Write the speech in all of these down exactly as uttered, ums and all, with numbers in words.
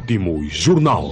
Último Jornal.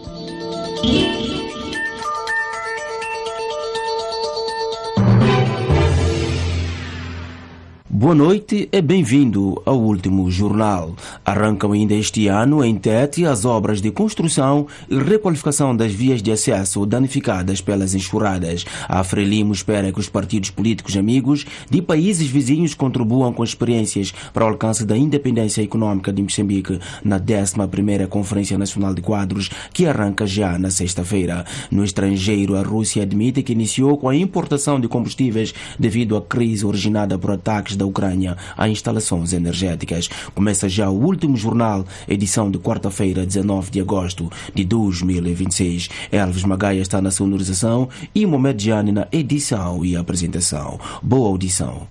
Boa noite e bem-vindo ao Último Jornal. Arrancam ainda este ano em Tete as obras de construção e requalificação das vias de acesso danificadas pelas enxurradas. A Frelimo espera que os partidos políticos amigos de países vizinhos contribuam com experiências para o alcance da independência econômica de Moçambique na décima primeira Conferência Nacional de Quadros, que arranca já na sexta-feira. No estrangeiro, a Rússia admite que iniciou com a importação de combustíveis devido à crise originada por ataques da Ucrânia a instalações energéticas. Começa já o Último Jornal, edição de quarta-feira, dezenove de agosto de dois mil e vinte e seis. Elvis Magaia está na sonorização e Mohamed Jani na edição e apresentação. Boa audição.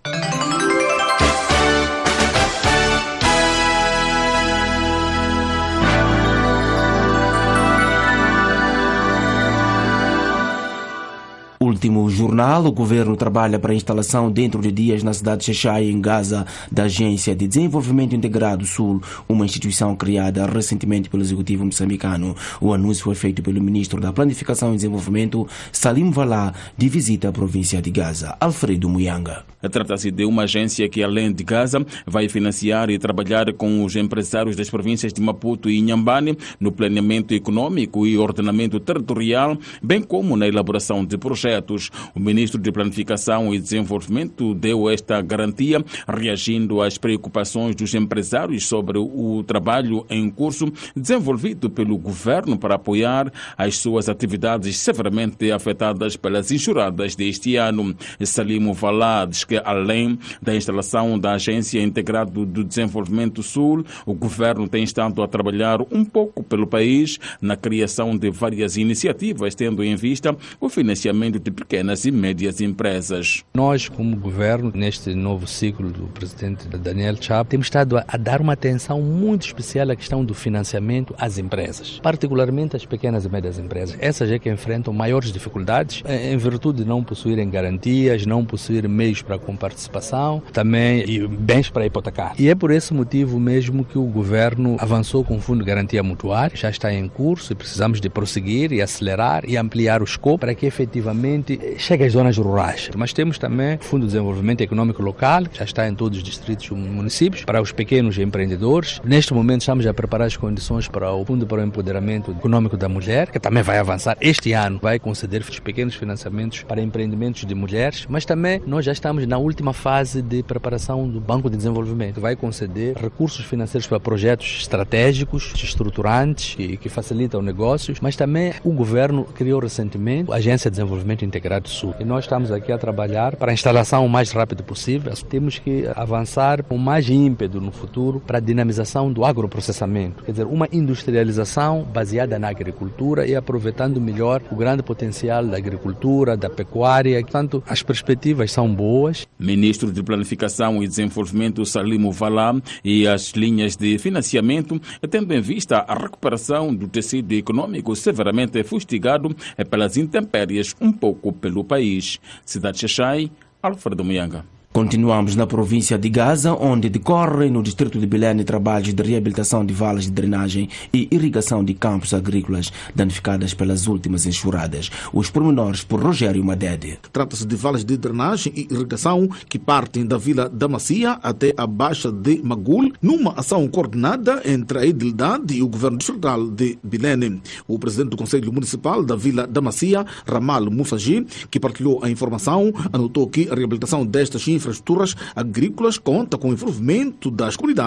Último Jornal, o governo trabalha para a instalação dentro de dias na cidade de Xai-Xai, em Gaza, da Agência de Desenvolvimento Integrado Sul, uma instituição criada recentemente pelo executivo moçambicano. O anúncio foi feito pelo ministro da Planificação e Desenvolvimento, Salim Valá, de visita à província de Gaza. Alfredo Muyanga. Trata-se de uma agência que, além de Gaza, vai financiar e trabalhar com os empresários das províncias de Maputo e Inhambane no planeamento econômico e ordenamento territorial, bem como na elaboração de projetos. O ministro de Planificação e Desenvolvimento deu esta garantia, reagindo às preocupações dos empresários sobre o trabalho em curso desenvolvido pelo governo para apoiar as suas atividades severamente afetadas pelas enxurradas deste ano. Salim Valá diz que, além da instalação da Agência Integrada do Desenvolvimento Sul, o governo tem estado a trabalhar um pouco pelo país na criação de várias iniciativas, tendo em vista o financiamento de pequenas e médias empresas. Nós, como governo, neste novo ciclo do presidente Daniel Chapo, temos estado a, a dar uma atenção muito especial à questão do financiamento às empresas, particularmente às pequenas e médias empresas. Essas é que enfrentam maiores dificuldades em virtude de não possuírem garantias, não possuírem meios para comparticipação, também e bens para hipotecar. E é por esse motivo mesmo que o governo avançou com o Fundo de Garantia Mutuária, já está em curso e precisamos de prosseguir e acelerar e ampliar o escopo para que efetivamente chega às zonas rurais. Mas temos também o Fundo de Desenvolvimento Econômico Local, que já está em todos os distritos e municípios, para os pequenos empreendedores. Neste momento estamos a preparar as condições para o Fundo para o Empoderamento Econômico da Mulher, que também vai avançar este ano, vai conceder os pequenos financiamentos para empreendimentos de mulheres, mas também nós já estamos na última fase de preparação do Banco de Desenvolvimento, que vai conceder recursos financeiros para projetos estratégicos, estruturantes, que, que facilitam negócios, mas também o governo criou recentemente a Agência de Desenvolvimento Integrado Sul. E nós estamos aqui a trabalhar para a instalação o mais rápido possível. Temos que avançar com mais ímpeto no futuro para a dinamização do agroprocessamento, quer dizer, uma industrialização baseada na agricultura e aproveitando melhor o grande potencial da agricultura, da pecuária. Portanto, as perspectivas são boas. Ministro de Planificação e Desenvolvimento Salim Valá e as linhas de financiamento, tendo em vista a recuperação do tecido econômico severamente fustigado pelas intempéries um pouco pelo país. Cidade de Xai-Xai, Alfredo Muyanga. Continuamos na província de Gaza, onde decorrem no distrito de Belém trabalhos de reabilitação de valas de drenagem e irrigação de campos agrícolas danificadas pelas últimas enxurradas. Os pormenores por Rogério Madede. Trata-se de valas de drenagem e irrigação que partem da Vila da Macia até a Baixa de Magul, numa ação coordenada entre a Edilidade e o Governo Distrital de Belém. O presidente do Conselho Municipal da Vila da Macia, Ramal Moussagi, que partilhou a informação, anotou que a reabilitação destas infraestruturas agrícolas conta com o envolvimento das comunidades